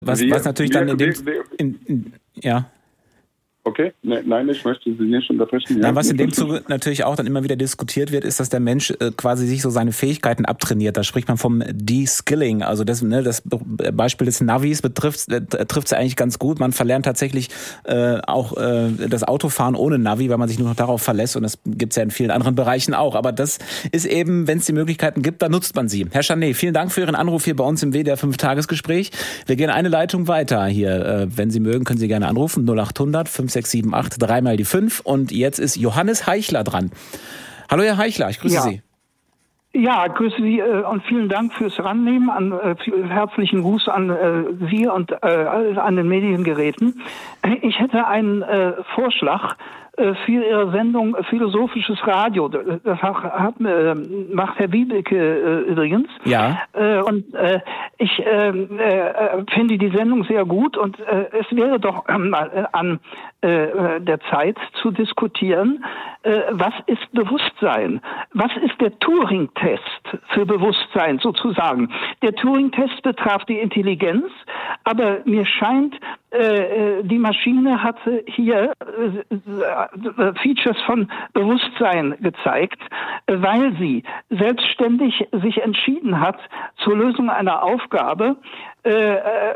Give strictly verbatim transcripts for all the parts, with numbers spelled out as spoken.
Was, wir, was natürlich wir, dann in dem... wir, wir, in, in, ja. Okay, ne, nein, ich möchte Sie nicht unterbrechen. Ja, Nein, was in dem Zuge natürlich auch dann immer wieder diskutiert wird, ist, dass der Mensch äh, quasi sich so seine Fähigkeiten abtrainiert. Da spricht man vom De-Skilling. Also das, ne, das Beispiel des Navis betrifft äh, trifft es eigentlich ganz gut. Man verlernt tatsächlich äh, auch äh, das Autofahren ohne Navi, weil man sich nur noch darauf verlässt. Und das gibt's ja in vielen anderen Bereichen auch. Aber das ist eben, wenn es die Möglichkeiten gibt, dann nutzt man sie. Herr Chanet, vielen Dank für Ihren Anruf hier bei uns im W D R fünf Tagesgespräch. Wir gehen eine Leitung weiter hier. Äh, wenn Sie mögen, können Sie gerne anrufen. null acht hundert fünf sechs sieben acht, dreimal die fünf. Und jetzt ist Johannes Heichler dran. Hallo Herr Heichler, ich grüße ja. Sie. Ja, grüße Sie und vielen Dank fürs Rannehmen. An, äh, herzlichen Gruß an äh, Sie und äh, an den Mediengeräten. Ich hätte einen äh, Vorschlag äh, für Ihre Sendung Philosophisches Radio. Das hat, hat, äh, macht Herr Wiebeke äh, übrigens. Ja. Äh, und äh, ich äh, äh, finde die Sendung sehr gut und äh, es wäre doch äh, mal an äh, der Zeit zu diskutieren, äh, was ist Bewusstsein? Was ist der Turing-Test für Bewusstsein sozusagen? Der Turing-Test betraf die Intelligenz, aber mir scheint, äh, die Maschine hatte hier äh, Features von Bewusstsein gezeigt, weil sie selbstständig sich entschieden hat zur Lösung einer Aufgabe, äh,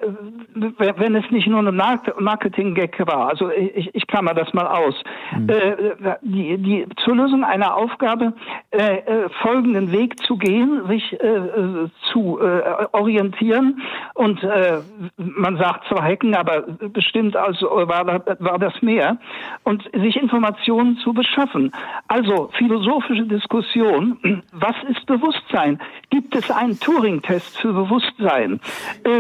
wenn es nicht nur ein Marketing-Gag war. Also ich, ich klammer das mal aus. Mhm. Äh, die, die, zur Lösung einer Aufgabe äh, folgenden Weg zu gehen, sich äh, zu äh, orientieren und äh, man sagt zwar hacken, aber bestimmt also war, war das mehr und sich Informationen zu beschaffen. Also philosophische Diskussion, was ist Bewusstsein? Gibt es einen Turing-Test für Bewusstsein? Äh,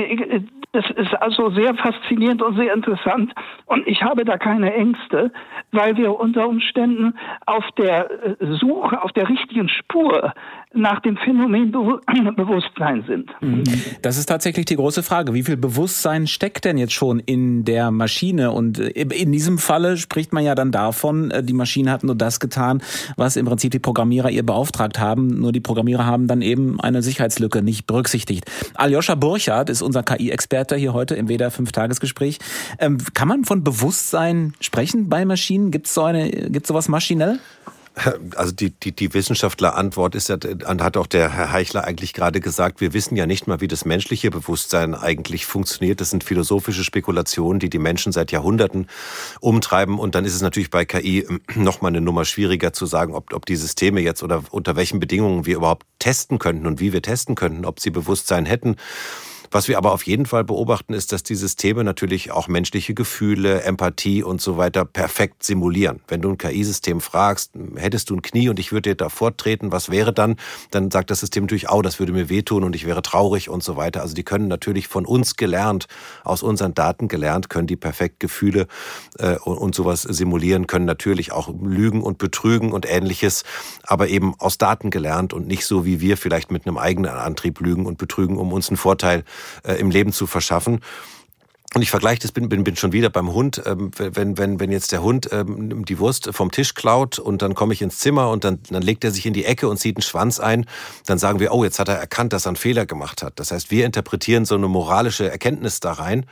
Das ist also sehr faszinierend und sehr interessant und ich habe da keine Ängste, weil wir unter Umständen auf der Suche, auf der richtigen Spur nach dem Phänomen Bewusstsein sind. Das ist tatsächlich die große Frage. Wie viel Bewusstsein steckt denn jetzt schon in der Maschine? Und in diesem Falle spricht man ja dann davon, die Maschine hat nur das getan, was im Prinzip die Programmierer ihr beauftragt haben. Nur die Programmierer haben dann eben eine Sicherheitslücke nicht berücksichtigt. Aljoscha Burchardt ist unser K I-Experte hier heute im W D R fünf Tagesgespräch. Ähm, kann man von Bewusstsein sprechen bei Maschinen? Gibt es so eine, gibt's sowas maschinell? Also die, die, die Wissenschaftlerantwort ist ja, hat auch der Herr Heichler eigentlich gerade gesagt, wir wissen ja nicht mal, wie das menschliche Bewusstsein eigentlich funktioniert. Das sind philosophische Spekulationen, die die Menschen seit Jahrhunderten umtreiben. Und dann ist es natürlich bei K I noch mal eine Nummer schwieriger zu sagen, ob, ob die Systeme jetzt oder unter welchen Bedingungen wir überhaupt testen könnten und wie wir testen könnten, ob sie Bewusstsein hätten. Was wir aber auf jeden Fall beobachten, ist, dass die Systeme natürlich auch menschliche Gefühle, Empathie und so weiter perfekt simulieren. Wenn du ein K I-System fragst, hättest du ein Knie und ich würde dir da vortreten, was wäre dann? Dann sagt das System natürlich, oh, das würde mir wehtun und ich wäre traurig und so weiter. Also die können natürlich von uns gelernt, aus unseren Daten gelernt, können die perfekt Gefühle äh, und, und sowas simulieren, können natürlich auch lügen und betrügen und Ähnliches, aber eben aus Daten gelernt und nicht so wie wir vielleicht mit einem eigenen Antrieb lügen und betrügen, um uns einen Vorteil im Leben zu verschaffen. Und ich vergleiche das, bin, bin, bin schon wieder beim Hund, ähm, wenn, wenn, wenn jetzt der Hund ähm, die Wurst vom Tisch klaut und dann komme ich ins Zimmer und dann, dann legt er sich in die Ecke und zieht einen Schwanz ein, dann sagen wir, oh, jetzt hat er erkannt, dass er einen Fehler gemacht hat. Das heißt, wir interpretieren so eine moralische Erkenntnis da rein.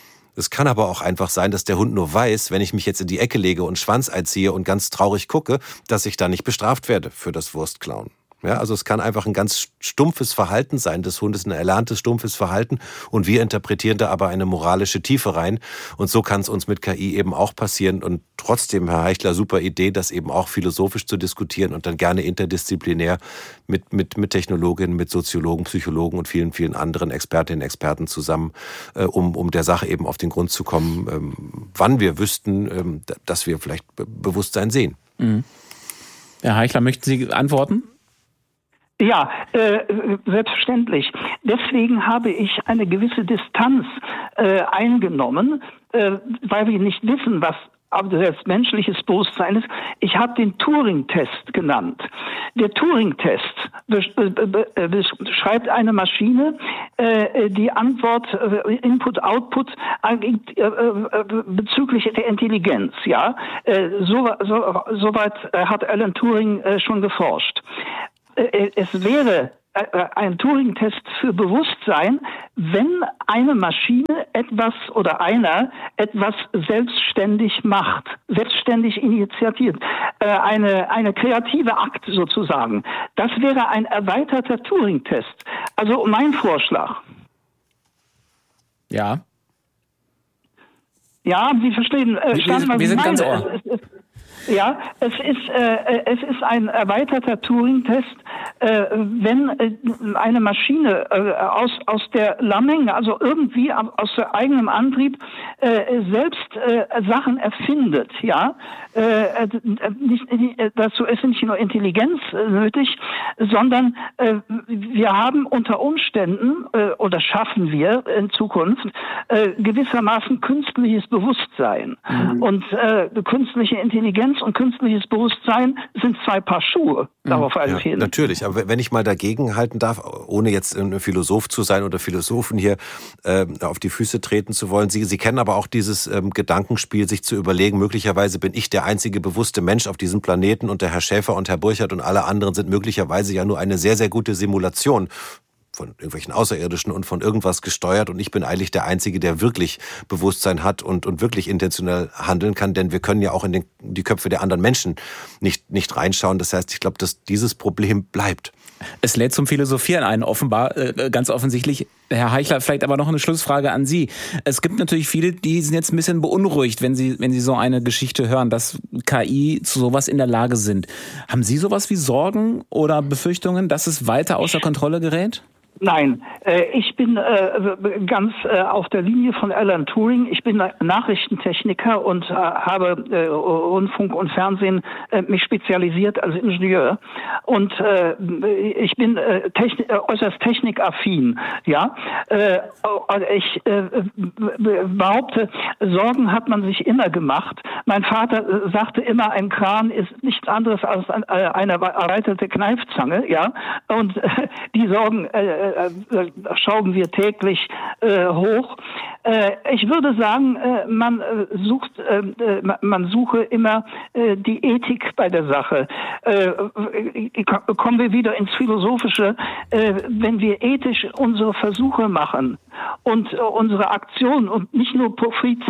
Es kann aber auch einfach sein, dass der Hund nur weiß, wenn ich mich jetzt in die Ecke lege und Schwanz einziehe und ganz traurig gucke, dass ich da nicht bestraft werde für das Wurstklauen. Ja, also es kann einfach ein ganz stumpfes Verhalten sein des Hundes, ein erlerntes, stumpfes Verhalten und wir interpretieren da aber eine moralische Tiefe rein und so kann es uns mit K I eben auch passieren und trotzdem, Herr Heichler, super Idee, das eben auch philosophisch zu diskutieren und dann gerne interdisziplinär mit, mit, mit Technologinnen, mit Soziologen, Psychologen und vielen, vielen anderen Expertinnen und Experten zusammen, äh, um, um der Sache eben auf den Grund zu kommen, ähm, wann wir wüssten, ähm, dass wir vielleicht Bewusstsein sehen. Mhm. Herr Heichler, möchten Sie antworten? Ja, äh, selbstverständlich. Deswegen habe ich eine gewisse Distanz äh, eingenommen, äh, weil wir nicht wissen, was aber das menschliches Bewusstsein ist. Ich habe den Turing-Test genannt. Der Turing-Test beschreibt eine Maschine, äh, die Antwort äh, Input-Output angibt äh, bezüglich der Intelligenz. Ja, äh, so, so, soweit hat Alan Turing äh, schon geforscht. Es wäre ein Turing-Test für Bewusstsein, wenn eine Maschine etwas oder einer etwas selbstständig macht, selbstständig initiiert, eine, eine kreative Akt sozusagen. Das wäre ein erweiterter Turing-Test. Also mein Vorschlag. Ja. Ja, Sie verstehen. Äh, wir, wir, wir sind ganz ohr. Es, es, Ja, es ist, äh, es ist ein erweiterter Turing-Test, äh, wenn äh, eine Maschine äh, aus, aus der Lameng, also irgendwie aus eigenem Antrieb, äh, selbst äh, Sachen erfindet, ja. Äh, nicht, nicht, dazu ist nicht nur Intelligenz äh, nötig, sondern äh, wir haben unter Umständen, äh, oder schaffen wir in Zukunft, äh, gewissermaßen künstliches Bewusstsein. Mhm. Und äh, künstliche Intelligenz und künstliches Bewusstsein sind zwei Paar Schuhe. Darauf ja, alles hin. Natürlich, aber wenn ich mal dagegen halten darf, ohne jetzt ein Philosoph zu sein oder Philosophen hier äh, auf die Füße treten zu wollen, Sie, Sie kennen aber auch dieses ähm, Gedankenspiel, sich zu überlegen, möglicherweise bin ich der einzige bewusste Mensch auf diesem Planeten und der Herr Schäfer und Herr Burchard und alle anderen sind möglicherweise ja nur eine sehr, sehr gute Simulation von irgendwelchen Außerirdischen und von irgendwas gesteuert und ich bin eigentlich der Einzige, der wirklich Bewusstsein hat und, und wirklich intentionell handeln kann, denn wir können ja auch in den, die Köpfe der anderen Menschen nicht, nicht reinschauen. Das heißt, ich glaube, dass dieses Problem bleibt. Es lädt zum Philosophieren ein, offenbar, äh, ganz offensichtlich. Herr Heichler, vielleicht aber noch eine Schlussfrage an Sie. Es gibt natürlich viele, die sind jetzt ein bisschen beunruhigt, wenn sie, wenn sie so eine Geschichte hören, dass K I zu sowas in der Lage sind. Haben Sie sowas wie Sorgen oder Befürchtungen, dass es weiter außer Kontrolle gerät? Nein, äh, ich bin äh, ganz äh, auf der Linie von Alan Turing. Ich bin Nachrichtentechniker und äh, habe äh, Rundfunk und Fernsehen äh, mich spezialisiert als Ingenieur. Und äh, ich bin äh, techni- äh, äußerst technikaffin. Ja, äh, ich äh, behaupte, Sorgen hat man sich immer gemacht. Mein Vater äh, sagte immer, ein Kran ist nichts anderes als ein, äh, eine erweiterte Kneifzange. Ja, und äh, die Sorgen äh, schrauben wir täglich äh, hoch. Äh, ich würde sagen, äh, man äh, sucht, äh, man suche immer äh, die Ethik bei der Sache. Äh, kommen wir wieder ins Philosophische. Äh, wenn wir ethisch unsere Versuche machen und äh, unsere Aktionen und nicht nur Profit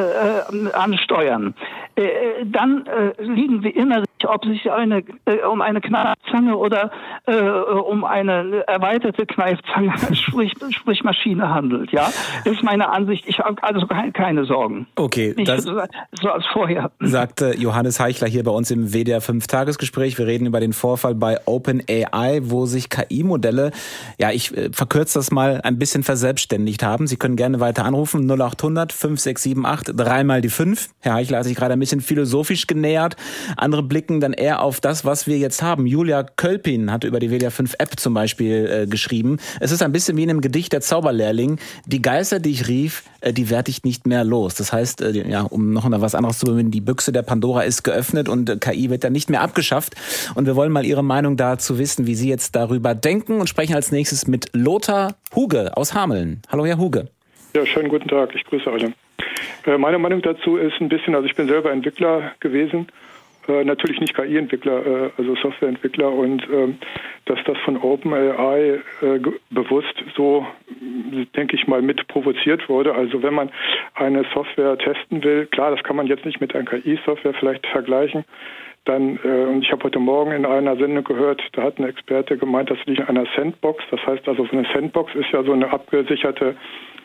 äh, ansteuern, äh, dann äh, liegen wir innerlich, ob sich eine, äh, um eine Kneifzange oder äh, um eine erweiterte Kneifzange, sprich, sprich Maschine handelt, ja. Das ist meine Ansicht. Ich habe also keine, keine Sorgen. Okay, Nicht das so, so als vorher. Sagte Johannes Heichler hier bei uns im W D R fünf Tagesgespräch. Wir reden über den Vorfall bei OpenAI, wo sich K I-Modelle, ja, ich äh, verkürze das mal, ein bisschen verselbstständigt haben. Sie können gerne weiter anrufen, null acht hundert fünf sechs sieben acht, dreimal die fünf. Herr Heichler hat sich gerade ein bisschen philosophisch genähert. Andere blicken dann eher auf das, was wir jetzt haben. Julia Kölpin hatte über die W D R fünf App zum Beispiel äh, geschrieben. Es ist ein bisschen wie in einem Gedicht der Zauberlehrling. Die Geister, die ich rief, äh, die werd ich nicht mehr los. Das heißt, äh, ja, um noch was anderes zu bemühen, die Büchse der Pandora ist geöffnet und äh, K I wird dann nicht mehr abgeschafft. Und wir wollen mal Ihre Meinung dazu wissen, wie Sie jetzt darüber denken und sprechen als nächstes mit Lothar Huge aus Hameln. Hallo, Herr Huge. Ja, schönen guten Tag. Ich grüße alle. Äh, meine Meinung dazu ist ein bisschen, also ich bin selber Entwickler gewesen, äh, natürlich nicht K I-Entwickler, äh, also Softwareentwickler und äh, dass das von OpenAI äh, ge- bewusst so, denke ich mal, mit provoziert wurde. Also wenn man eine Software testen will, klar, das kann man jetzt nicht mit einer K I-Software vielleicht vergleichen, dann, äh, und ich habe heute Morgen in einer Sendung gehört, da hat ein Experte gemeint, das liegt in einer Sandbox. Das heißt also, eine Sandbox ist ja so eine abgesicherte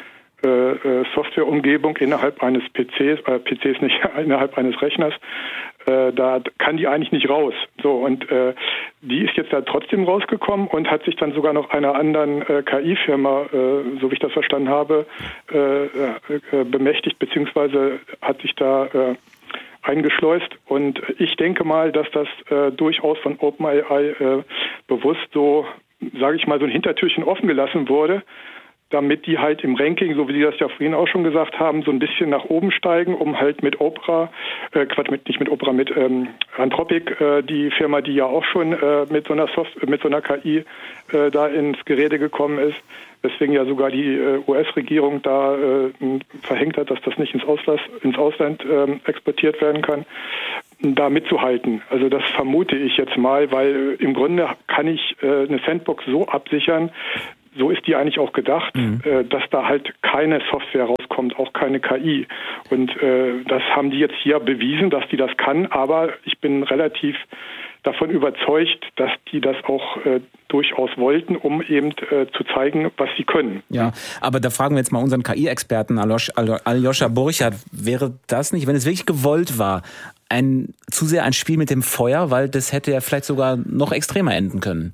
äh, Softwareumgebung innerhalb eines P Cs, äh, P Cs nicht, innerhalb eines Rechners. Äh, da kann die eigentlich nicht raus. So, und äh, die ist jetzt da trotzdem rausgekommen und hat sich dann sogar noch einer anderen äh, K I-Firma, äh, so wie ich das verstanden habe, äh, äh, bemächtigt, beziehungsweise hat sich da äh, eingeschleust. Und ich denke mal, dass das äh, durchaus von OpenAI äh, bewusst so, sage ich mal, so ein Hintertürchen offen gelassen wurde, damit die halt im Ranking, so wie Sie das ja vorhin auch schon gesagt haben, so ein bisschen nach oben steigen, um halt mit Opera, äh, Quatsch, mit, nicht mit Opera, mit ähm, Anthropic, äh, die Firma, die ja auch schon äh, mit so einer Soft- mit so einer K I äh, da ins Gerede gekommen ist, weswegen ja sogar die äh, U S-Regierung da äh, verhängt hat, dass das nicht ins Ausland, ins Ausland äh, exportiert werden kann. da mitzuhalten. Also das vermute ich jetzt mal, weil äh, im Grunde kann ich äh, eine Sandbox so absichern, so ist die eigentlich auch gedacht, mhm. äh, dass da halt keine Software rauskommt, auch keine K I. Und äh, das haben die jetzt hier bewiesen, dass die das kann, aber ich bin relativ davon überzeugt, dass die das auch äh, durchaus wollten, um eben äh, zu zeigen, was sie können. Ja, aber da fragen wir jetzt mal unseren K I-Experten Aljosch, Aljoscha Burchardt, wäre das nicht, wenn es wirklich gewollt war, ein zu sehr ein Spiel mit dem Feuer, weil das hätte ja vielleicht sogar noch extremer enden können?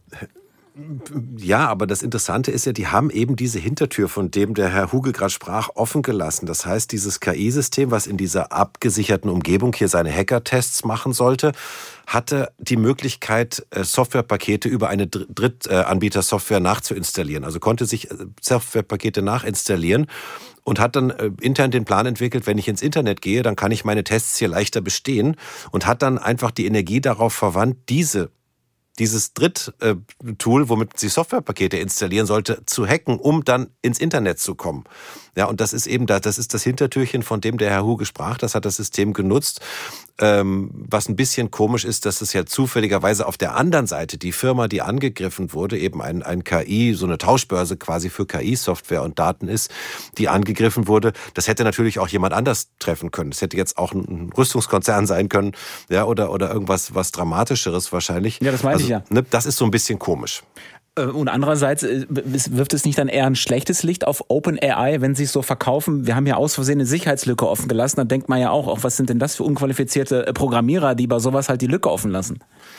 Ja, aber das Interessante ist ja, die haben eben diese Hintertür, von dem der Herr Huge gerade sprach, offen gelassen. Das heißt, dieses K I-System, was in dieser abgesicherten Umgebung hier seine Hacker-Tests machen sollte, hatte die Möglichkeit, Softwarepakete über eine Drittanbieter-Software nachzuinstallieren. Also konnte sich Softwarepakete nachinstallieren und hat dann intern den Plan entwickelt, wenn ich ins Internet gehe, dann kann ich meine Tests hier leichter bestehen und hat dann einfach die Energie darauf verwandt, diese dieses Dritt-Tool, womit sie Softwarepakete installieren sollte, zu hacken, um dann ins Internet zu kommen. Ja, und das ist eben da, das ist das Hintertürchen, von dem der Herr Huge sprach. Das hat das System genutzt. Ähm, was ein bisschen komisch ist, dass es ja zufälligerweise auf der anderen Seite die Firma, die angegriffen wurde, eben ein, ein K I, so eine Tauschbörse quasi für K I-Software und Daten ist, die angegriffen wurde. Das hätte natürlich auch jemand anders treffen können. Das hätte jetzt auch ein Rüstungskonzern sein können, ja, oder, oder irgendwas, was Dramatischeres wahrscheinlich. Ja, das meine also, ich ja. Ne, das ist so ein bisschen komisch. Und andererseits wirft es nicht dann eher ein schlechtes Licht auf OpenAI, wenn sie es so verkaufen? Wir haben ja aus Versehen eine Sicherheitslücke offen gelassen. Dann denkt man ja auch, auch, was sind denn das für unqualifizierte Programmierer, die bei sowas halt die Lücke offen lassen?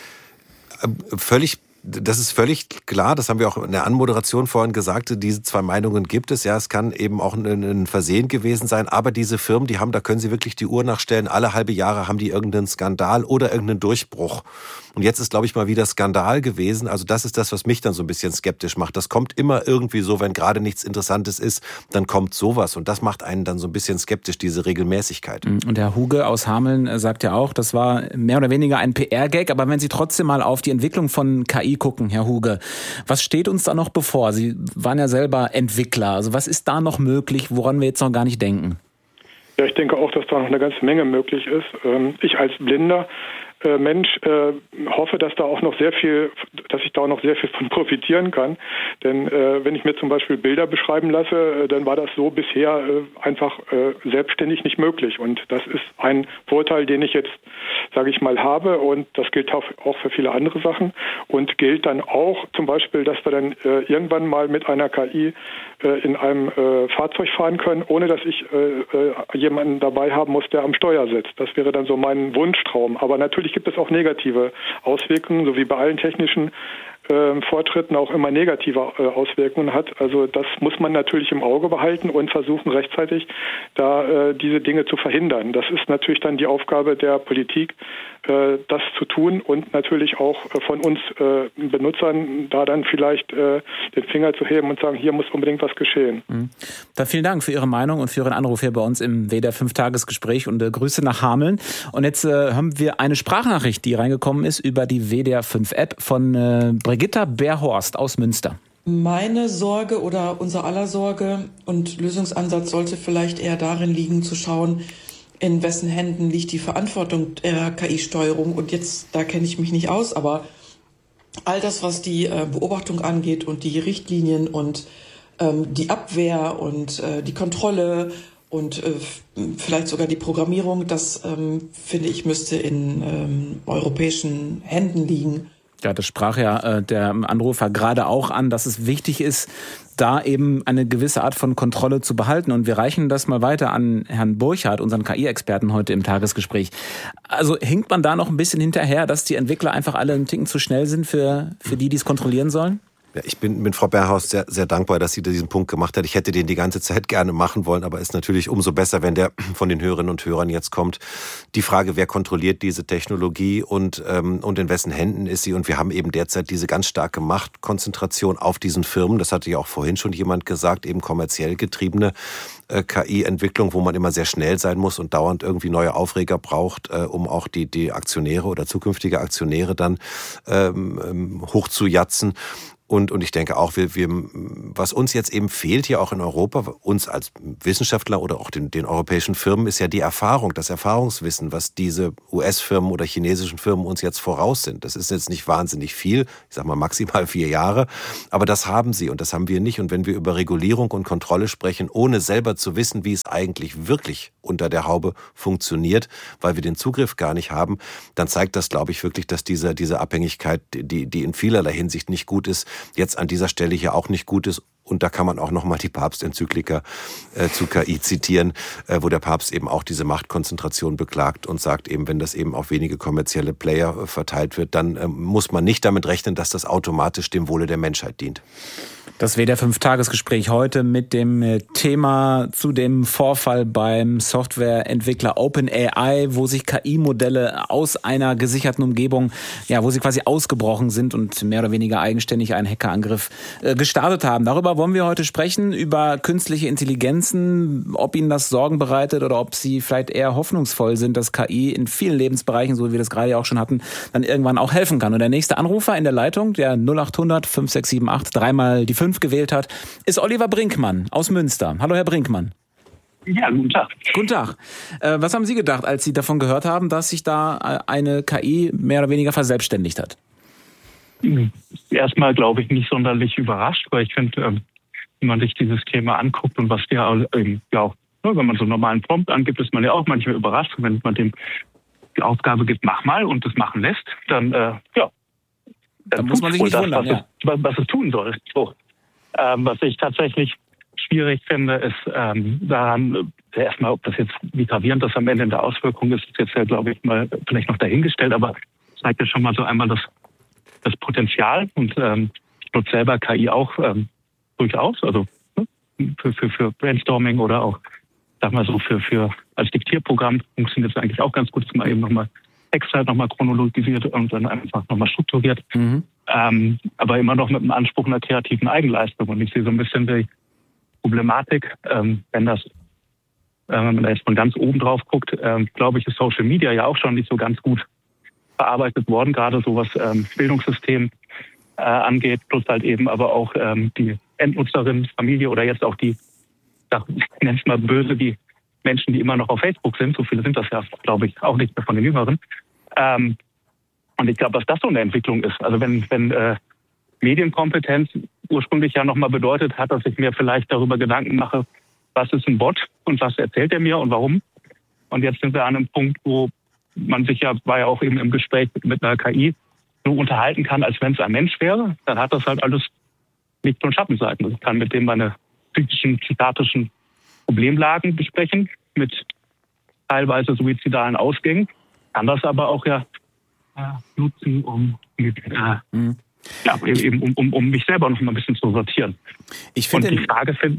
Völlig Das ist völlig klar, das haben wir auch in der Anmoderation vorhin gesagt, diese zwei Meinungen gibt es. Ja, es kann eben auch ein Versehen gewesen sein, aber diese Firmen, die haben, da können sie wirklich die Uhr nachstellen, alle halbe Jahre haben die irgendeinen Skandal oder irgendeinen Durchbruch. Und jetzt ist, glaube ich, mal wieder Skandal gewesen. Also das ist das, was mich dann so ein bisschen skeptisch macht. Das kommt immer irgendwie so, wenn gerade nichts Interessantes ist, dann kommt sowas. Und das macht einen dann so ein bisschen skeptisch, diese Regelmäßigkeit. Und Herr Huge aus Hameln sagt ja auch, das war mehr oder weniger ein P R-Gag. Aber wenn Sie trotzdem mal auf die Entwicklung von K I gucken, Herr Huge, was steht uns da noch bevor? Sie waren ja selber Entwickler. Also was ist da noch möglich, woran wir jetzt noch gar nicht denken? Ja, ich denke auch, dass da noch eine ganze Menge möglich ist. Ich als Blinder Äh, Mensch, äh, hoffe, dass da auch noch sehr viel, dass ich da auch noch sehr viel von profitieren kann. Denn äh, wenn ich mir zum Beispiel Bilder beschreiben lasse, äh, dann war das so bisher äh, einfach äh, selbstständig nicht möglich. Und das ist ein Vorteil, den ich jetzt, sage ich mal, habe. Und das gilt auch, auch für viele andere Sachen. Und gilt dann auch zum Beispiel, dass wir dann äh, irgendwann mal mit einer K I äh, in einem äh, Fahrzeug fahren können, ohne dass ich äh, äh, jemanden dabei haben muss, der am Steuer sitzt. Das wäre dann so mein Wunschtraum. Aber natürlich gibt es auch negative Auswirkungen, so wie bei allen technischen äh, Fortschritten auch immer negative äh, Auswirkungen hat. Also das muss man natürlich im Auge behalten und versuchen rechtzeitig da äh, diese Dinge zu verhindern. Das ist natürlich dann die Aufgabe der Politik, äh, das zu tun und natürlich auch äh, von uns äh, Benutzern da dann vielleicht äh, den Finger zu heben und sagen, hier muss unbedingt was geschehen. Mhm. Dann vielen Dank für Ihre Meinung und für Ihren Anruf hier bei uns im W D R fünf Tagesgespräch und äh, Grüße nach Hameln. Und jetzt äh, haben wir eine Sprachnachricht, die reingekommen ist über die W D R fünf App von äh, Brigitta Berhorst aus Münster. Meine Sorge oder unser aller Sorge und Lösungsansatz sollte vielleicht eher darin liegen, zu schauen, in wessen Händen liegt die Verantwortung der K I-Steuerung. Und jetzt, da kenne ich mich nicht aus, aber all das, was die äh, Beobachtung angeht und die Richtlinien und ähm, die Abwehr und äh, die Kontrolle und äh, vielleicht sogar die Programmierung, das ähm, finde ich, müsste in ähm, europäischen Händen liegen. Ja, das sprach ja äh, der Anrufer gerade auch an, dass es wichtig ist, da eben eine gewisse Art von Kontrolle zu behalten. Und wir reichen das mal weiter an Herrn Burchardt, unseren K I-Experten heute im Tagesgespräch. Also hinkt man da noch ein bisschen hinterher, dass die Entwickler einfach alle einen Ticken zu schnell sind für, für die, die es kontrollieren sollen? Ja, ich bin mit Frau Berhorst sehr, sehr dankbar, dass sie diesen Punkt gemacht hat. Ich hätte den die ganze Zeit gerne machen wollen, aber ist natürlich umso besser, wenn der von den Hörerinnen und Hörern jetzt kommt. Die Frage, wer kontrolliert diese Technologie und, ähm, und in wessen Händen ist sie? Und wir haben eben derzeit diese ganz starke Machtkonzentration auf diesen Firmen. Das hatte ja auch vorhin schon jemand gesagt, eben kommerziell getriebene äh, K I-Entwicklung, wo man immer sehr schnell sein muss und dauernd irgendwie neue Aufreger braucht, äh, um auch die, die Aktionäre oder zukünftige Aktionäre dann ähm, hochzujatzen. Und, und ich denke auch, wir, wir, was uns jetzt eben fehlt hier auch in Europa, uns als Wissenschaftler oder auch den, den europäischen Firmen, ist ja die Erfahrung, das Erfahrungswissen, was diese U S-Firmen oder chinesischen Firmen uns jetzt voraus sind. Das ist jetzt nicht wahnsinnig viel, ich sag mal maximal vier Jahre, aber das haben sie und das haben wir nicht. Und wenn wir über Regulierung und Kontrolle sprechen, ohne selber zu wissen, wie es eigentlich wirklich unter der Haube funktioniert, weil wir den Zugriff gar nicht haben, dann zeigt das, glaube ich, wirklich, dass diese, diese Abhängigkeit, die, die in vielerlei Hinsicht nicht gut ist, jetzt an dieser Stelle hier auch nicht gut ist. Und da kann man auch nochmal die Papstenzyklika äh, zu K I zitieren, äh, wo der Papst eben auch diese Machtkonzentration beklagt und sagt eben, wenn das eben auf wenige kommerzielle Player äh, verteilt wird, dann äh, muss man nicht damit rechnen, dass das automatisch dem Wohle der Menschheit dient. Das W D R fünf-Tagesgespräch heute mit dem Thema zu dem Vorfall beim Softwareentwickler OpenAI, wo sich K I-Modelle aus einer gesicherten Umgebung, ja, wo sie quasi ausgebrochen sind und mehr oder weniger eigenständig einen Hackerangriff äh, gestartet haben. Darüber wollen wir heute sprechen, über künstliche Intelligenzen, ob Ihnen das Sorgen bereitet oder ob Sie vielleicht eher hoffnungsvoll sind, dass K I in vielen Lebensbereichen, so wie wir das gerade ja auch schon hatten, dann irgendwann auch helfen kann. Und der nächste Anrufer in der Leitung, der null acht hundert fünf sechs sieben acht, dreimal die fünf gewählt hat, ist Oliver Brinkmann aus Münster. Hallo, Herr Brinkmann. Ja, guten Tag. Guten Tag. Äh, was haben Sie gedacht, als Sie davon gehört haben, dass sich da eine K I mehr oder weniger verselbstständigt hat? Erstmal, glaube ich, nicht sonderlich überrascht, weil ich finde, ähm, wenn man sich dieses Thema anguckt und was der ähm, ja auch, ne, wenn man so einen normalen Prompt angibt, ist man ja auch manchmal überrascht. Wenn man dem die Aufgabe gibt, mach mal und das machen lässt, dann, äh, ja, Da muss man sich nicht das, wundern, was, ja. es, was es tun soll. So. Ähm, was ich tatsächlich schwierig finde, ist ähm, daran, äh, erstmal, ob das jetzt, wie gravierend das am Ende in der Auswirkung ist, ist jetzt ja, glaube ich, mal vielleicht noch dahingestellt, aber zeigt ja schon mal so einmal das, das Potenzial und ähm, ich nutze selber K I auch ähm, durchaus, also ne, für, für, für Brainstorming oder auch, sag mal so, für, für als Diktierprogramm funktioniert es eigentlich auch ganz gut, dass man eben nochmal Text halt nochmal chronologisiert und dann einfach nochmal strukturiert. Mhm. Ähm, aber immer noch mit dem Anspruch einer kreativen Eigenleistung. Und ich sehe so ein bisschen die Problematik, ähm, wenn das, äh, wenn man da jetzt von ganz oben drauf guckt, äh, glaube ich, ist Social Media ja auch schon nicht so ganz gut verarbeitet worden, gerade so was ähm, Bildungssystem äh, angeht, plus halt eben aber auch ähm, die Endnutzerin, Familie oder jetzt auch die, ich nenne es mal böse, die Menschen, die immer noch auf Facebook sind, so viele sind das ja, glaube ich, auch nicht mehr von den Jüngeren. Ähm, und ich glaube, dass das so eine Entwicklung ist. Also wenn, wenn äh, Medienkompetenz ursprünglich ja nochmal bedeutet hat, dass ich mir vielleicht darüber Gedanken mache, was ist ein Bot und was erzählt er mir und warum. Und jetzt sind wir an einem Punkt, wo man sich ja, war ja auch eben im Gespräch mit einer K I, so unterhalten kann, als wenn es ein Mensch wäre. Dann hat das halt alles Licht- und Schattenseiten. Ich kann mit dem meine psychischen, psychiatrischen Problemlagen besprechen, mit teilweise suizidalen Ausgängen. Kann das aber auch ja äh, nutzen, um, mit, äh, mhm. ja, eben, um, um, um mich selber noch mal ein bisschen zu sortieren. Ich finde Und die Frage finde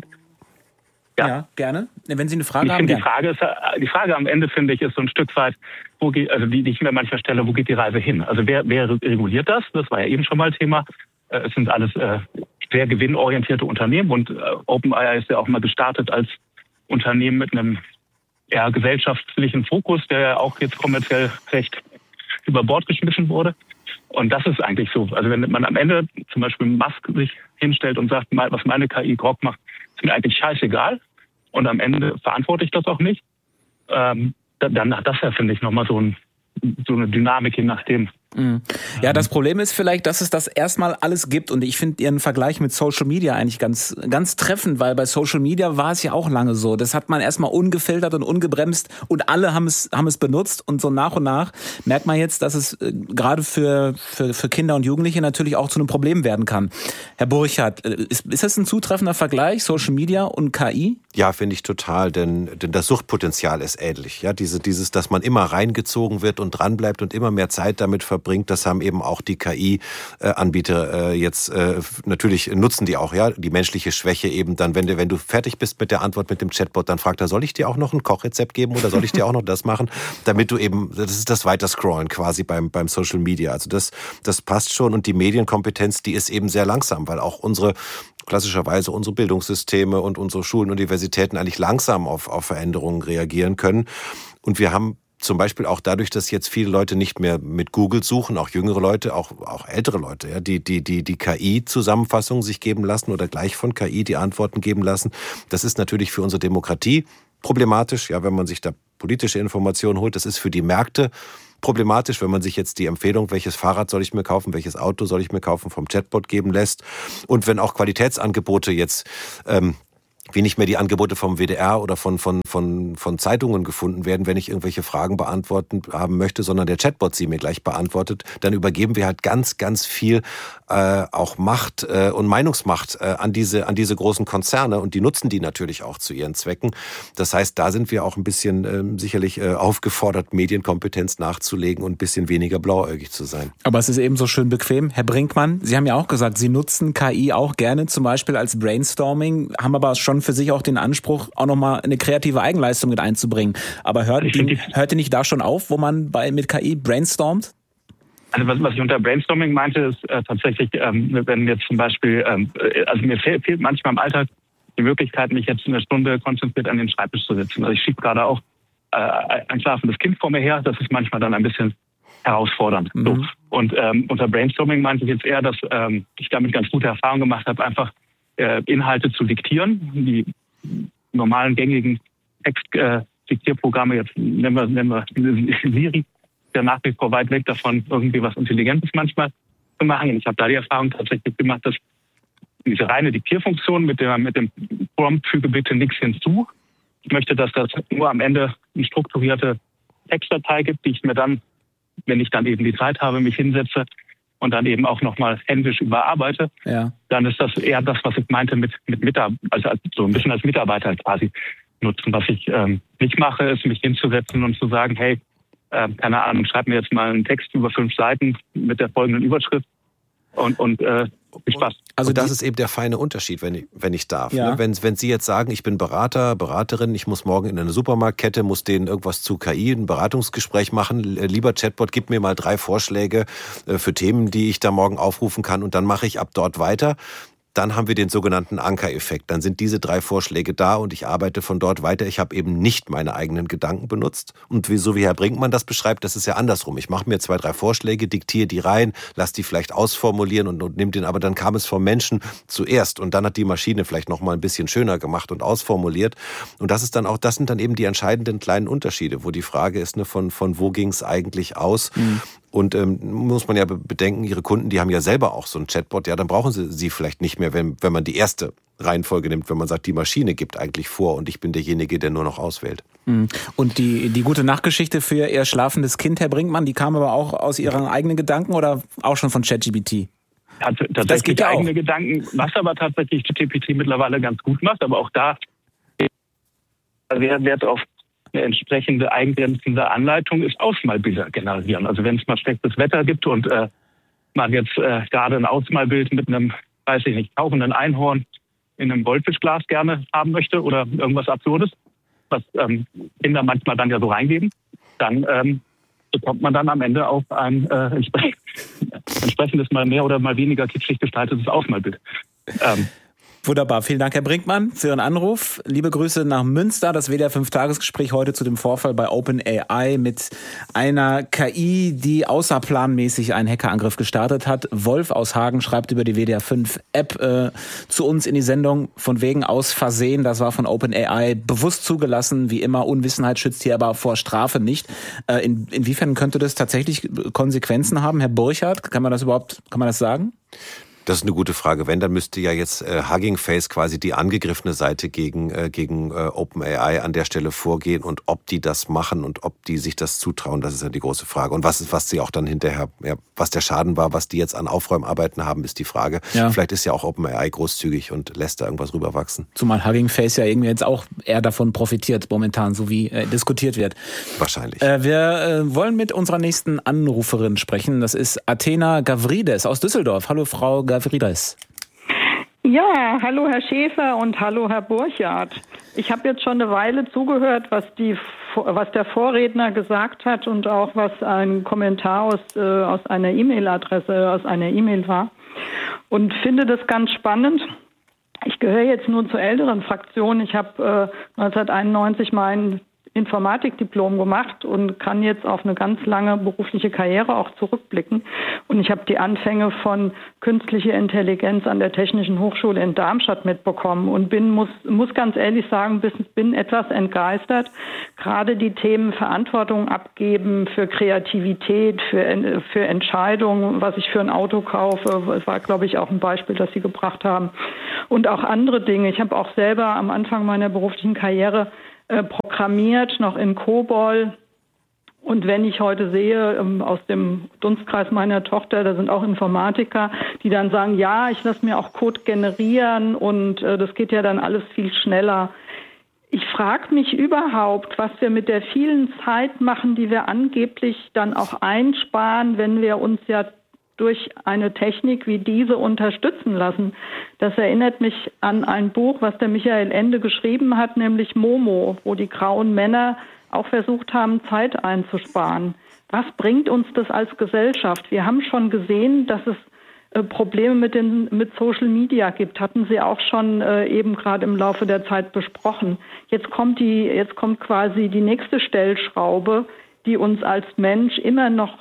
ja. ja, gerne. Wenn Sie eine Frage ich haben, die Frage ist, die Frage am Ende, finde ich, ist so ein Stück weit, wo geht, also die, die ich mir manchmal stelle, wo geht die Reise hin? Also wer, wer reguliert das? Das war ja eben schon mal Thema. Es sind alles äh, sehr gewinnorientierte Unternehmen und äh, OpenAI ist ja auch mal gestartet als Unternehmen mit einem eher gesellschaftlichen Fokus, der ja auch jetzt kommerziell recht über Bord geschmissen wurde. Und das ist eigentlich so. Also wenn man am Ende zum Beispiel Musk sich hinstellt und sagt, was meine K I Grok macht, ist mir eigentlich scheißegal. Und am Ende verantworte ich das auch nicht. Ähm, dann hat das ja, finde ich, nochmal so, ein, so eine Dynamik, je nachdem. Ja, das Problem ist vielleicht, dass es das erstmal alles gibt und ich finde Ihren Vergleich mit Social Media eigentlich ganz ganz treffend, weil bei Social Media war es ja auch lange so. Das hat man erstmal ungefiltert und ungebremst und alle haben es haben es benutzt und so nach und nach merkt man jetzt, dass es äh, gerade für, für für Kinder und Jugendliche natürlich auch zu einem Problem werden kann. Herr Burchardt, ist, ist das ein zutreffender Vergleich, Social Media und K I? Ja, finde ich total, denn, denn das Suchtpotenzial ist ähnlich. Ja, diese, dieses, dass man immer reingezogen wird und dranbleibt und immer mehr Zeit damit verbringt, das haben eben auch die K I-Anbieter jetzt, natürlich nutzen die auch, ja, die menschliche Schwäche eben dann, wenn du, wenn du fertig bist mit der Antwort mit dem Chatbot, dann fragt er, soll ich dir auch noch ein Kochrezept geben oder soll ich dir auch noch das machen, damit du eben, das ist das Weiterscrollen quasi beim, beim Social Media. Also das, das passt schon und die Medienkompetenz, die ist eben sehr langsam, weil auch unsere klassischerweise unsere Bildungssysteme und unsere Schulen und Universitäten eigentlich langsam auf, auf Veränderungen reagieren können. Und wir haben zum Beispiel auch dadurch, dass jetzt viele Leute nicht mehr mit Google suchen, auch jüngere Leute, auch, auch ältere Leute, ja, die, die, die, die K I-Zusammenfassungen sich geben lassen oder gleich von K I die Antworten geben lassen. Das ist natürlich für unsere Demokratie problematisch, ja, wenn man sich da politische Informationen holt. Das ist für die Märkte problematisch, wenn man sich jetzt die Empfehlung, welches Fahrrad soll ich mir kaufen, welches Auto soll ich mir kaufen, vom Chatbot geben lässt. Und wenn auch Qualitätsangebote jetzt ähm, wie nicht mehr die Angebote vom W D R oder von, von, von, von Zeitungen gefunden werden, wenn ich irgendwelche Fragen beantworten haben möchte, sondern der Chatbot sie mir gleich beantwortet, dann übergeben wir halt ganz, ganz viel äh, auch Macht äh, und Meinungsmacht äh, an diese, an diese großen Konzerne und die nutzen die natürlich auch zu ihren Zwecken. Das heißt, da sind wir auch ein bisschen äh, sicherlich äh, aufgefordert, Medienkompetenz nachzulegen und ein bisschen weniger blauäugig zu sein. Aber es ist eben so schön bequem. Herr Brinkmann, Sie haben ja auch gesagt, Sie nutzen K I auch gerne, zum Beispiel als Brainstorming, haben aber schon für sich auch den Anspruch, auch nochmal eine kreative Eigenleistung mit einzubringen. Aber hört, die, hört ihr nicht da schon auf, wo man bei mit K I brainstormt? Also was, was ich unter Brainstorming meinte, ist äh, tatsächlich, ähm, wenn jetzt zum Beispiel, ähm, also mir fehlt, fehlt manchmal im Alltag die Möglichkeit, mich jetzt eine Stunde konzentriert an den Schreibtisch zu sitzen. Also ich schiebe gerade auch äh, ein schlafendes Kind vor mir her. Das ist manchmal dann ein bisschen herausfordernd. Mhm. So. Und ähm, unter Brainstorming meinte ich jetzt eher, dass ähm, ich damit ganz gute Erfahrungen gemacht habe, einfach Inhalte zu diktieren. Die normalen gängigen Textdiktierprogramme, äh, jetzt nennen wir, nennen wir Siri, der nach wie vor weit weg davon, irgendwie was Intelligentes manchmal zu machen. Und ich habe da die Erfahrung tatsächlich gemacht, dass diese reine Diktierfunktion mit, der, mit dem Prompt füge bitte nichts hinzu. Ich möchte, dass das nur am Ende eine strukturierte Textdatei gibt, die ich mir dann, wenn ich dann eben die Zeit habe, mich hinsetze und dann eben auch nochmal händisch überarbeite, ja. Dann ist das eher das, was ich meinte mit mit Mitarbeiter, also so ein bisschen als Mitarbeiter quasi nutzen. Was ich ähm, nicht mache, ist mich hinzusetzen und zu sagen, hey, äh, keine Ahnung, schreib mir jetzt mal einen Text über fünf Seiten mit der folgenden Überschrift und und äh, viel Spaß. Also das ist eben der feine Unterschied, wenn ich, wenn ich darf. Ja. Ne? Wenn, wenn Sie jetzt sagen, ich bin Berater, Beraterin, ich muss morgen in eine Supermarktkette, muss denen irgendwas zu K I, ein Beratungsgespräch machen. Lieber Chatbot, gib mir mal drei Vorschläge für Themen, die ich da morgen aufrufen kann und dann mache ich ab dort weiter. Dann haben wir den sogenannten Ankereffekt. Dann sind diese drei Vorschläge da und ich arbeite von dort weiter. Ich habe eben nicht meine eigenen Gedanken benutzt. Und wie, so wie Herr Brinkmann das beschreibt, das ist ja andersrum. Ich mache mir zwei, drei Vorschläge, diktiere die rein, lasse die vielleicht ausformulieren und, und nehme den. Aber dann kam es vom Menschen zuerst und dann hat die Maschine vielleicht noch mal ein bisschen schöner gemacht und ausformuliert. Und das ist dann auch, das sind dann eben die entscheidenden kleinen Unterschiede, wo die Frage ist, ne, von von wo ging es eigentlich aus? Mhm. Und ähm, muss man ja bedenken, Ihre Kunden, die haben ja selber auch so einen Chatbot, ja, dann brauchen sie sie vielleicht nicht mehr, wenn, wenn man die erste Reihenfolge nimmt, wenn man sagt, die Maschine gibt eigentlich vor und ich bin derjenige, der nur noch auswählt. Und die, die gute Nachtgeschichte für Ihr schlafendes Kind, Herr Brinkmann, die kam aber auch aus Ihren eigenen Gedanken oder auch schon von ChatGPT? Hat tatsächlich ja eigene auch. Gedanken, was aber tatsächlich ChatGPT mittlerweile ganz gut macht, aber auch da Wert auf eine entsprechende eingrenzende Anleitung ist Ausmalbilder generieren. Also wenn es mal schlechtes Wetter gibt und äh, man jetzt äh, gerade ein Ausmalbild mit einem, weiß ich nicht, tauchenden Einhorn in einem Goldfischglas gerne haben möchte oder irgendwas Absurdes, was ähm, Kinder manchmal dann ja so reingeben, dann ähm, bekommt man dann am Ende auch ein äh, entsprech- entsprechendes mal mehr oder mal weniger kitschig gestaltetes Ausmalbild. Ähm, Wunderbar. Vielen Dank, Herr Brinkmann, für Ihren Anruf. Liebe Grüße nach Münster. Das W D R fünf Tagesgespräch heute zu dem Vorfall bei OpenAI mit einer K I, die außerplanmäßig einen Hackerangriff gestartet hat. Wolf aus Hagen schreibt über die W D R fünf App äh, zu uns in die Sendung von wegen aus Versehen. Das war von OpenAI bewusst zugelassen. Wie immer, Unwissenheit schützt hier aber vor Strafe nicht. Äh, in, inwiefern könnte das tatsächlich Konsequenzen haben, Herr Burchardt? Kann man das überhaupt, kann man das sagen? Das ist eine gute Frage. Wenn, dann müsste ja jetzt äh, Hugging Face quasi die angegriffene Seite gegen äh, gegen äh, OpenAI an der Stelle vorgehen und ob die das machen und ob die sich das zutrauen, das ist ja die große Frage. Und was ist, was sie auch dann hinterher, ja, was der Schaden war, was die jetzt an Aufräumarbeiten haben, ist die Frage. Ja. Vielleicht ist ja auch OpenAI großzügig und lässt da irgendwas rüberwachsen. Zumal Hugging Face ja irgendwie jetzt auch eher davon profitiert momentan, so wie äh, diskutiert wird. Wahrscheinlich. Äh, wir äh, wollen mit unserer nächsten Anruferin sprechen. Das ist Athena Gavrides aus Düsseldorf. Hallo Frau Gavrides. Ja, hallo Herr Schäfer und hallo Herr Burchardt. Ich habe jetzt schon eine Weile zugehört, was die, was der Vorredner gesagt hat und auch was ein Kommentar aus, äh, aus einer E-Mail-Adresse, aus einer E-Mail war und finde das ganz spannend. Ich gehöre jetzt nur zur älteren Fraktion. Ich habe äh, neunzehnhunderteinundneunzig meinen Informatikdiplom gemacht und kann jetzt auf eine ganz lange berufliche Karriere auch zurückblicken. Und ich habe die Anfänge von künstlicher Intelligenz an der Technischen Hochschule in Darmstadt mitbekommen und bin, muss, muss ganz ehrlich sagen, bin etwas entgeistert. Gerade die Themen Verantwortung abgeben für Kreativität, für, für Entscheidungen, was ich für ein Auto kaufe, das war, glaube ich, auch ein Beispiel, das Sie gebracht haben. Und auch andere Dinge. Ich habe auch selber am Anfang meiner beruflichen Karriere äh, programmiert, noch in COBOL. Und wenn ich heute sehe, ähm, aus dem Dunstkreis meiner Tochter, da sind auch Informatiker, die dann sagen, ja, ich lasse mir auch Code generieren und äh, das geht ja dann alles viel schneller. Ich frage mich überhaupt, was wir mit der vielen Zeit machen, die wir angeblich dann auch einsparen, wenn wir uns ja durch eine Technik wie diese unterstützen lassen. Das erinnert mich an ein Buch, was der Michael Ende geschrieben hat, nämlich Momo, wo die grauen Männer auch versucht haben, Zeit einzusparen. Was bringt uns das als Gesellschaft? Wir haben schon gesehen, dass es äh, Probleme mit den mit Social Media gibt. Hatten Sie auch schon äh, eben gerade im Laufe der Zeit besprochen. Jetzt kommt die, jetzt kommt quasi die nächste Stellschraube, die uns als Mensch immer noch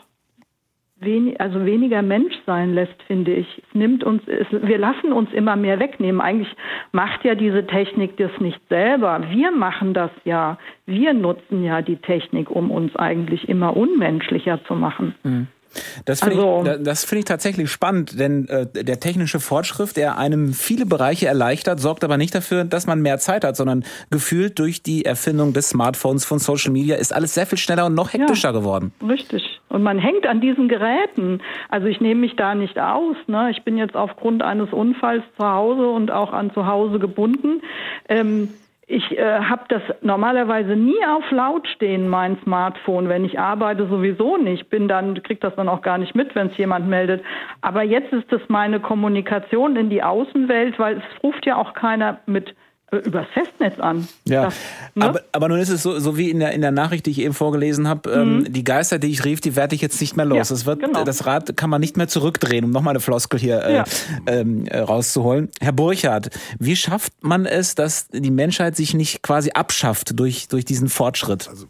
Wenig, also weniger Mensch sein lässt, finde ich. Es nimmt uns, es, wir lassen uns immer mehr wegnehmen. Eigentlich macht ja diese Technik das nicht selber. Wir machen das ja. Wir nutzen ja die Technik, um uns eigentlich immer unmenschlicher zu machen. Mhm. Das finde also, ich, das finde ich tatsächlich spannend, denn äh, der technische Fortschritt, der einem viele Bereiche erleichtert, sorgt aber nicht dafür, dass man mehr Zeit hat, sondern gefühlt durch die Erfindung des Smartphones, von Social Media, ist alles sehr viel schneller und noch hektischer ja, geworden. Richtig. Und man hängt an diesen Geräten. Also ich nehme mich da nicht aus. Ne? Ich bin jetzt aufgrund eines Unfalls zu Hause und auch an zu Hause gebunden. Ähm, Ich äh, habe das normalerweise nie auf laut stehen, mein Smartphone. Wenn ich arbeite, sowieso nicht. Bin dann, krieg das dann auch gar nicht mit, wenn es jemand meldet. Aber jetzt ist es meine Kommunikation in die Außenwelt, weil es ruft ja auch keiner mit äh, übers Festnetz an. Ja, das, ne? aber, aber nun ist es so, so wie in der, in der Nachricht, die ich eben vorgelesen habe, ähm, mhm. die Geister, die ich rief, die werde ich jetzt nicht mehr los. Ja, es wird, genau. Das Rad kann man nicht mehr zurückdrehen, um nochmal eine Floskel hier äh, ja. ähm, rauszuholen. Herr Burchardt, wie schafft man es, dass die Menschheit sich nicht quasi abschafft durch, durch diesen Fortschritt? Also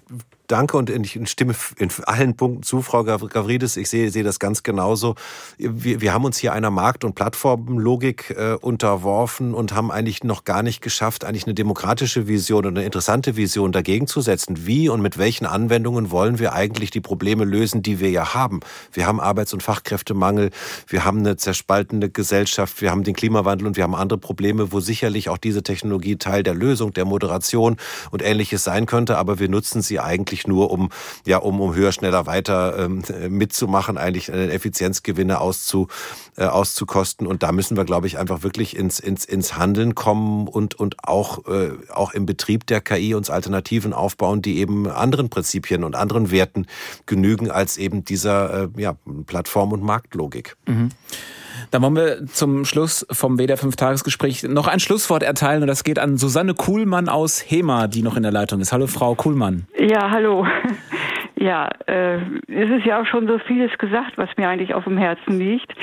Danke und ich stimme in allen Punkten zu, Frau Gavrilis. Ich sehe, sehe das ganz genauso. Wir, wir haben uns hier einer Markt- und Plattformenlogik äh, unterworfen und haben eigentlich noch gar nicht geschafft, eigentlich eine demokratische Vision und eine interessante Vision dagegen zu setzen. Wie und mit welchen Anwendungen wollen wir eigentlich die Probleme lösen, die wir ja haben? Wir haben Arbeits- und Fachkräftemangel, wir haben eine zerspaltene Gesellschaft, wir haben den Klimawandel und wir haben andere Probleme, wo sicherlich auch diese Technologie Teil der Lösung, der Moderation und Ähnliches sein könnte, aber wir nutzen sie eigentlich nur um ja um um höher, schneller, weiter ähm, mitzumachen, eigentlich äh, Effizienzgewinne auszu, äh, auszukosten. Und da müssen wir, glaube ich, einfach wirklich ins ins ins Handeln kommen und und auch äh, auch im Betrieb der K I uns Alternativen aufbauen, die eben anderen Prinzipien und anderen Werten genügen als eben dieser äh, ja Plattform- und Marktlogik. Mhm. Dann wollen wir zum Schluss vom W D R fünf Tagesgespräch noch ein Schlusswort erteilen und das geht an Susanne Kuhlmann aus Hema, die noch in der Leitung ist. Hallo Frau Kuhlmann. Ja, hallo. Ja, äh, es ist ja auch schon so vieles gesagt, was mir eigentlich auf dem Herzen liegt.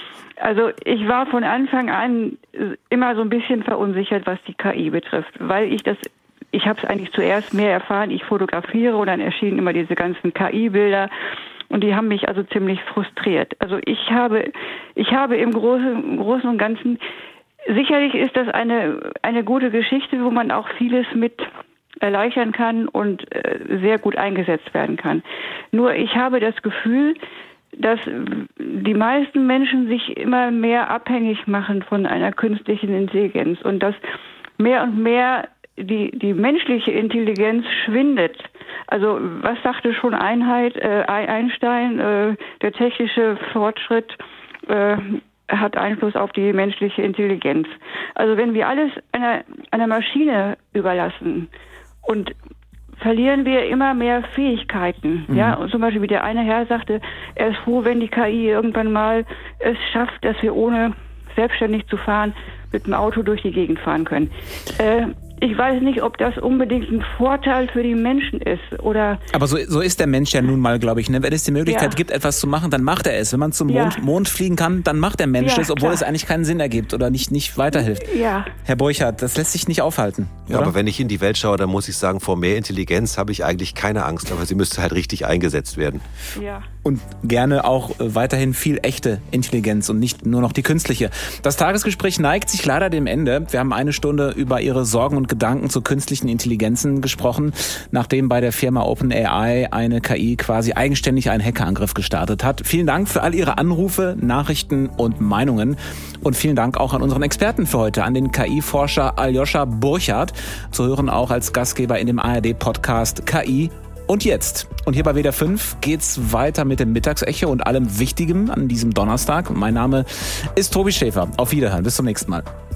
Also ich war von Anfang an immer so ein bisschen verunsichert, was die K I betrifft, weil ich das ich habe es eigentlich zuerst mehr erfahren, ich fotografiere und dann erschienen immer diese ganzen K I-Bilder. Und die haben mich also ziemlich frustriert. Also ich habe, ich habe im Großen, Großen und Ganzen, sicherlich ist das eine, eine gute Geschichte, wo man auch vieles mit erleichtern kann und äh, sehr gut eingesetzt werden kann. Nur ich habe das Gefühl, dass die meisten Menschen sich immer mehr abhängig machen von einer künstlichen Intelligenz und dass mehr und mehr die, die menschliche Intelligenz schwindet. Also was sagte schon Einheit, äh, Einstein, äh, der technische Fortschritt äh, hat Einfluss auf die menschliche Intelligenz. Also wenn wir alles einer, einer Maschine überlassen und verlieren wir immer mehr Fähigkeiten. Mhm. Ja, und zum Beispiel wie der eine Herr sagte, er ist froh, wenn die K I irgendwann mal es schafft, dass wir ohne selbstständig zu fahren mit dem Auto durch die Gegend fahren können. Äh, ich weiß nicht, ob das unbedingt ein Vorteil für die Menschen ist oder. Aber so, so ist der Mensch ja nun mal, glaube ich. Ne? Wenn es die Möglichkeit ja. gibt, etwas zu machen, dann macht er es. Wenn man zum Mond, ja. Mond fliegen kann, dann macht der Mensch ja, es, obwohl klar. es eigentlich keinen Sinn ergibt oder nicht, nicht weiterhilft. Ja. Herr Burchardt, das lässt sich nicht aufhalten. Ja, oder? aber wenn ich in die Welt schaue, dann muss ich sagen, vor mehr Intelligenz habe ich eigentlich keine Angst, aber sie müsste halt richtig eingesetzt werden. Ja. Und gerne auch weiterhin viel echte Intelligenz und nicht nur noch die künstliche. Das Tagesgespräch neigt sich leider dem Ende. Wir haben eine Stunde über Ihre Sorgen und Gedanken zu künstlichen Intelligenzen gesprochen, nachdem bei der Firma OpenAI eine K I quasi eigenständig einen Hackerangriff gestartet hat. Vielen Dank für all Ihre Anrufe, Nachrichten und Meinungen. Und vielen Dank auch an unseren Experten für heute, an den K I-Forscher Aljoscha Burchardt, zu hören auch als Gastgeber in dem A R D-Podcast K I und jetzt. Und hier bei W D R fünf geht's weiter mit dem Mittagsecho und allem Wichtigem an diesem Donnerstag. Mein Name ist Tobi Schäfer. Auf Wiederhören. Bis zum nächsten Mal.